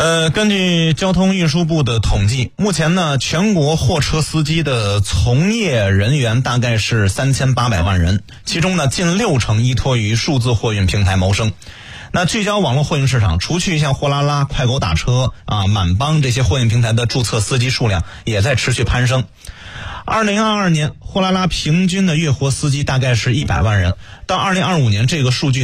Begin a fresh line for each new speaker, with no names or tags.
根据交通运输部的统计，目前呢，全国货车司机的从业人员大概是3800万人，其中呢，近60%依托于数字货运平台谋生。那聚焦网络货运市场，除去像货拉拉、快狗打车满帮这些货运平台的注册司机数量也在持续攀升。2022年，货拉拉平均的月活司机大概是100万人，到2025年这个数据